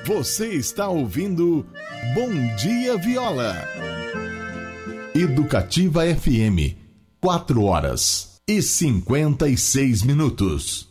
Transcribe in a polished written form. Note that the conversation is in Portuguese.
Você está ouvindo Bom Dia Viola. Educativa FM, 4 horas e 56 minutos.